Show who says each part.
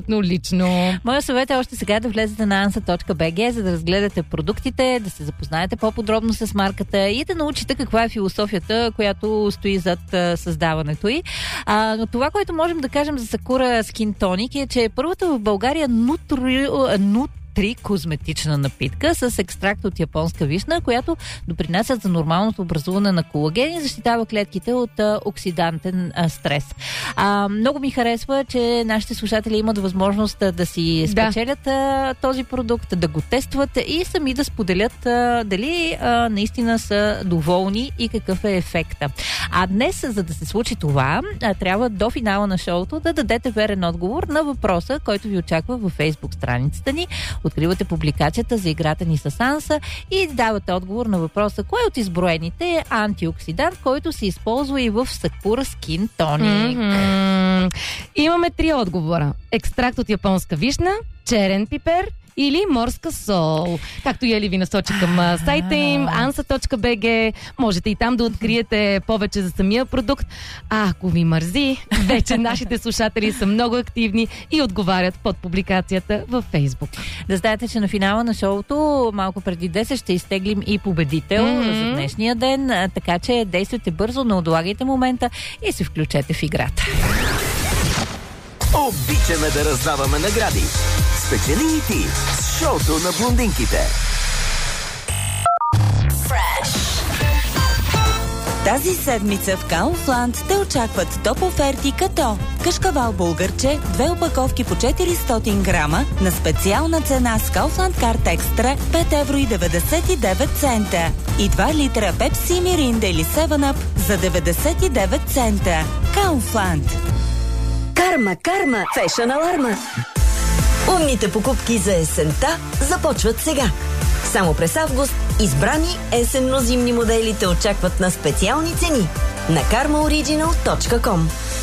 Speaker 1: лично.
Speaker 2: Моя съвет е още сега да влезете на ansa.bg, за да разгледате продуктите, да се запознаете по-подробно с марката и да научите каква е философията, която стои зад създаването й. Но това, което можем да кажем за Sakura Skin Tonic е, че е първата в България козметична напитка с екстракт от японска вишна, която допринася за нормалното образуване на колаген и защитава клетките от оксидантен стрес. Много ми харесва, че нашите слушатели имат възможност да си спечелят този продукт, да го тестват и сами да споделят дали наистина са доволни и какъв е ефекта. А днес, за да се случи това, трябва до финала на шоуто да дадете верен отговор на въпроса, който ви очаква във Facebook страницата ни. Откривате публикацията за играта ни с Анса и давате отговор на въпроса: кой от изброените е антиоксидант, който се използва и в Sakura Skin Tonic?
Speaker 1: Имаме 3 отговора. Екстракт от японска вишна, черен пипер или морска сол. Както и Ели ви насочи към сайта им ansa.bg. Можете и там да откриете повече за самия продукт. Ако ви мързи, вече нашите слушатели са много активни и отговарят под публикацията във Фейсбук.
Speaker 2: Да знаете, че на финала на шоуто малко преди 10 ще изтеглим и победител за днешния ден, така че действайте бързо, не отлагайте момента и се включете в играта.
Speaker 3: Обичаме да раздаваме награди. Спечели и ти с шоуто на блондинките.
Speaker 4: Тази седмица в Kaufland те очакват топ оферти като кашкавал българче, 2 опаковки по 400 грама на специална цена с Kaufland Card Extra 5,99 евро и 2 литра Pepsi, Mirinda или 7-Up за 99 цента. Kaufland.
Speaker 5: Карма, фешън аларма. Умните покупки за есента започват сега. Само през август избрани есенно-зимни модели те очакват на специални цени на karmaoriginal.com.